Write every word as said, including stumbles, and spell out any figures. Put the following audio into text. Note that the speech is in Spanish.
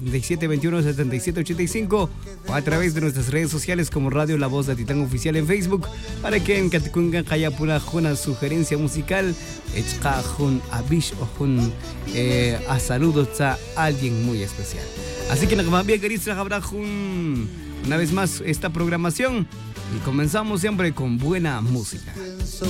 setenta y siete veintiuno setenta y siete ochenta y cinco o a través de nuestras redes sociales como Radio La Voz de Titán Oficial en Facebook para que en Katikунgan haya una sugerencia musical echka jun abish o jun eh, a saludos a alguien muy especial. Así que bien queridos habrá jun una vez más esta programación y comenzamos siempre con buena música.